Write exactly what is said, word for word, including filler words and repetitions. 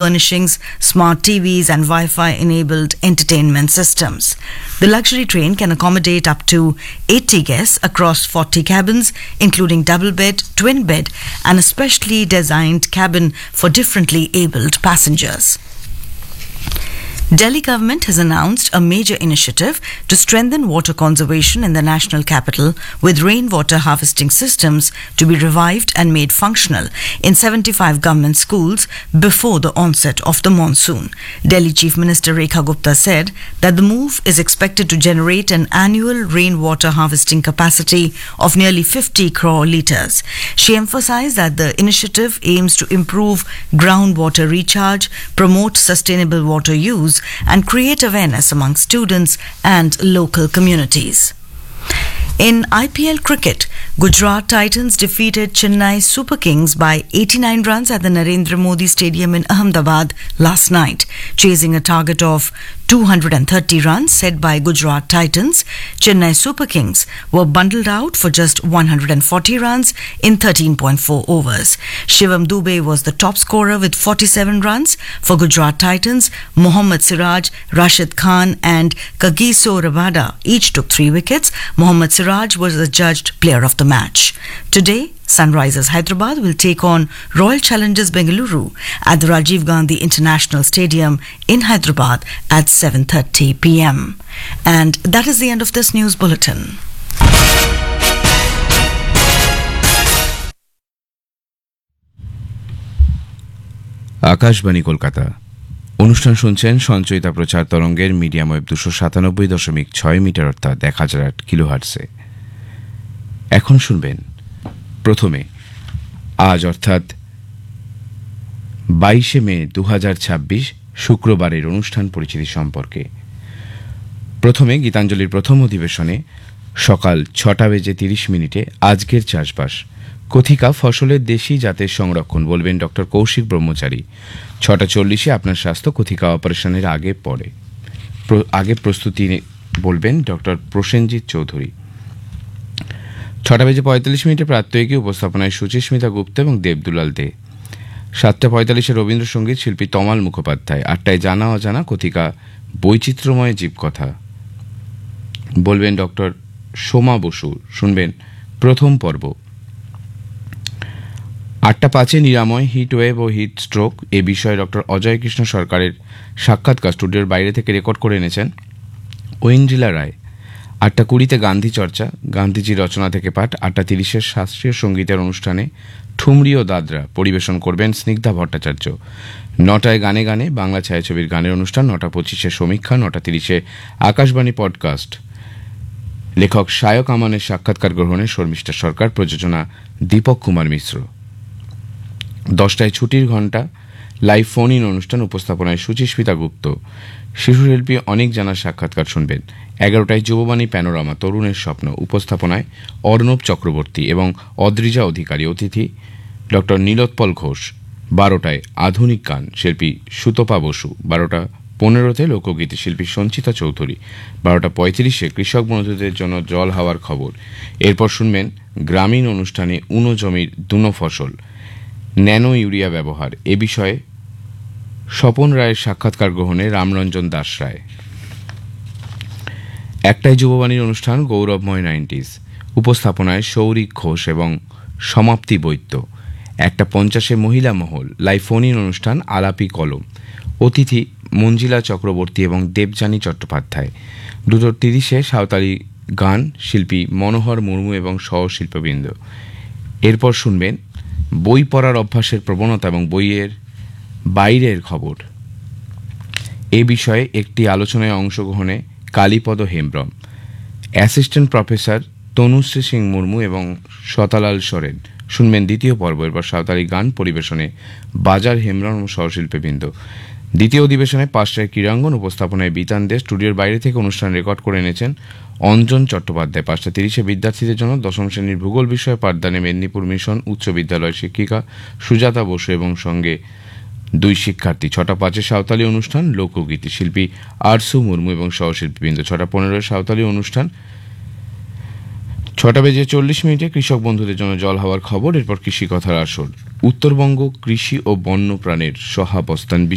furnishings, smart T Vs and Wi-Fi enabled entertainment systems. The luxury train can accommodate up to eighty guests across forty cabins, including double bed, twin bed and a specially designed cabin for differently abled passengers. Delhi government has announced a major initiative to strengthen water conservation in the national capital, with rainwater harvesting systems to be revived and made functional in seventy-five government schools before the onset of the monsoon. Delhi Chief Minister Rekha Gupta said that the move is expected to generate an annual rainwater harvesting capacity of nearly fifty crore litres. She emphasised that the initiative aims to improve groundwater recharge, promote sustainable water use and create awareness among students and local communities. In I P L cricket, Gujarat Titans defeated Chennai Super Kings by eighty-nine runs at the Narendra Modi Stadium in Ahmedabad last night, chasing a target of two hundred thirty runs set by Gujarat Titans. Chennai Super Kings were bundled out for just one hundred forty runs in thirteen point four overs. Shivam Dube was the top scorer with forty-seven runs. For Gujarat Titans, Mohammad Siraj, Rashid Khan and Kagiso Rabada each took three wickets. Mohammad Siraj was adjudged player of the match. Today, Sunrisers Hyderabad will take on Royal Challengers Bengaluru at the Rajiv Gandhi International Stadium in Hyderabad at seven thirty p m. And that is the end of this news bulletin. Akashvani Kolkata অনুষ্ঠান শুনছেন সঞ্চয়িতা প্রচার তরঙ্গের medium wave দুশো সাতানব্বই দশমিক ছয় metre অর্থাৎ এক হাজার আট কিলোহার্টসে। এখন শুনবেন প্রথমে আজ অর্থাৎ বাইশে মে দু হাজার ছাব্বিশ শুক্রবারের অনুষ্ঠান পরিচিতি সম্পর্কে। প্রথমে গীতাঞ্জলির প্রথম অধিবেশনে সকাল ছটা বেজে তিরিশ মিনিটে আজকের চাষবাস, কথিকা ফসলের দেশি জাতের সংরক্ষণ বলবেন ডক্টর কৌশিক ব্রহ্মচারী। ছটা চল্লিশে আপনার স্বাস্থ্য, কথিকা অপারেশনের আগে পরে আগে প্রস্তুতি বলবেন ডক্টর প্রসেনজিৎ চৌধুরী। ছটা বেজে পঁয়তাল্লিশ মিনিটে প্রাত্যহিকী উপস্থাপনায় সুচিস্মিতা গুপ্ত এবং দেবদুলাল দে। সাতটা পঁয়তাল্লিশে রবীন্দ্রসঙ্গীত শিল্পী তমাল মুখোপাধ্যায়। আটটায় জানা অজানা, কথিকা বৈচিত্র্যময় জীবকথা বলবেন ডক্টর সোমা বসু, শুনবেন প্রথম পর্ব। আটটা পাঁচে নিরাময়, হিট ওয়েভ ও হিট স্ট্রোক এ বিষয়ে ডক্টর অজয় কৃষ্ণ সরকারের সাক্ষাৎকার স্টুডিওর বাইরে থেকে রেকর্ড করে এনেছেন ঐন্দ্রিলা রায়। আটটা কুড়িতে গান্ধী চর্চা, গান্ধীজির রচনা থেকে পাঠ। আটটা তিরিশের শাস্ত্রীয় সঙ্গীতের অনুষ্ঠানে ঠুমরি ও দাদরা পরিবেশন করবেন স্নিগ্ধা ভট্টাচার্য। নটায় গানে গানে বাংলা ছায়াছবির গানের অনুষ্ঠান। নটা পঁচিশে সমীক্ষা। নটা তিরিশে আকাশবাণী পডকাস্ট, লেখক শায়ক আমানের সাক্ষাৎকার গ্রহণে শর্মিষ্ঠা সরকার, প্রযোজনা দীপক কুমার মিশ্র। দশটায় ছুটির ঘণ্টা, লাইভ ফোন ইন অনুষ্ঠান, উপস্থাপনায় সুচিস্মিতা গুপ্ত। শিশুশিল্পী অনেক জানার সাক্ষাৎকার শুনবেন। এগারোটায় যুববাণী প্যানোরামা, তরুণের স্বপ্ন, উপস্থাপনায় অর্ণব চক্রবর্তী এবং অদ্রিজা অধিকারী, অতিথি ডক্টর নীলোৎপল ঘোষ। বারোটায় আধুনিক গান, শিল্পী সুতপা বসু। বারোটা পনেরোতে লোকগীতি, শিল্পী সঞ্চিতা চৌধুরী। বারোটা পঁয়ত্রিশে কৃষক বন্ধুদের জন্য জল হাওয়ার খবর। এরপর শুনবেন গ্রামীণ অনুষ্ঠানে উনো জমির দুনো ফসল, ন্যানো ইউরিয়া ব্যবহার এ বিষয়ে স্বপন রায়ের সাক্ষাৎকার গ্রহণে রামরঞ্জন দাস রায়। একটাই যুববাণীর অনুষ্ঠান গৌরবময় নাইনটিজ, উপস্থাপনায় সৌরিক ঘোষ এবং সমাপ্তি বৈদ্য। একটা পঞ্চাশে মহিলা মহল, লাইভ ফোন ইন অনুষ্ঠান আলাপি কলম, অতিথি মঞ্জিলা চক্রবর্তী এবং দেবযানী চট্টোপাধ্যায়। দুটো তিরিশে সাঁওতালি গান, শিল্পী মনোহর মুর্মু এবং সহশিল্পবৃন্দ। এরপর শুনবেন বই পড়ার অভ্যাসের প্রবণতা এবং বইয়ের বাইরের খবর এ বিষয়ে একটি আলোচনায় অংশগ্রহণে কালীপদ হেমব্রম, অ্যাসিস্ট্যান্ট প্রফেসর তনুশ্রী সিং মুর্মু এবং শতালাল সোরেন। শুনবেন দ্বিতীয় পর্ব। এরপর সাঁওতালি গান পরিবেশনে বাজার হেমব্রম ও সহশিল্পবৃন্দ। দ্বিতীয় অধিবেশনে পাঁচটায় ক্রীড়াঙ্গন, উপস্থাপনায় বিতান দে। স্টুডিওর বাইরে থেকে অনুষ্ঠান রেকর্ড করে এনেছেন অঞ্জন চট্টোপাধ্যায়। পাঁচটা তিরিশে বিদ্যার্থীদের জন্য দশম শ্রেণীর ভূগোল বিষয়ে পাঠদানে মেদিনীপুর মিশন উচ্চ বিদ্যালয়ের শিক্ষিকা সুজাতা বসু এবং সঙ্গে দুই শিক্ষার্থী। ছটা পাঁচে সাঁওতালি অনুষ্ঠান লোকগীতি, শিল্পী আরসু মুর্মু এবং সহশিল্পীবৃন্দ। ছটা পনেরোয় সাঁওতালি অনুষ্ঠান। ছটা বেজে চল্লিশ মিনিটে কৃষক বন্ধুদের জন্য জল হাওয়ার খবর। এরপর কৃষি কথার আসর, উত্তরবঙ্গ কৃষি ও বন্য প্রাণের সহাবস্থান